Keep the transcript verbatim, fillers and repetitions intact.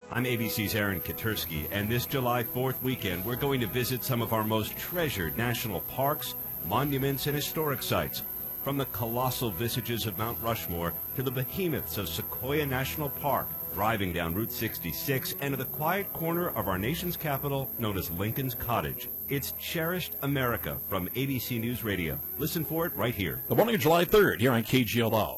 I'm A B C's Aaron Katersky, and this July fourth weekend, we're going to visit some of our most treasured national parks, monuments, and historic sites. From the colossal visages of Mount Rushmore to the behemoths of Sequoia National Park, driving down Route sixty-six and to the quiet corner of our nation's capital known as Lincoln's Cottage. It's Cherished America from A B C News Radio. Listen for it right here. The morning of July third here on K G L O.